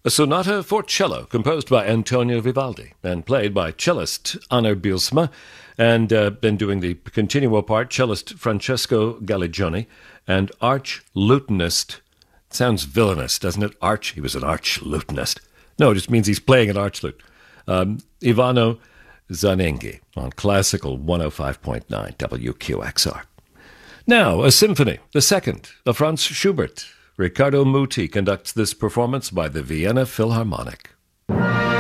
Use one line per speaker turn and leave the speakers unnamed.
a sonata for cello composed by Antonio Vivaldi and played by cellist Anna Bielsma, and then doing the continuo part, cellist Francesco Galligioni, and arch-lutenist. Sounds villainous, doesn't it? He was an arch-lutenist. No, it just means he's playing an arch-lute. Ivano Zanenghi on Classical 105.9 WQXR. Now, a symphony, the second, of Franz Schubert. Riccardo Muti conducts this performance by the Vienna Philharmonic.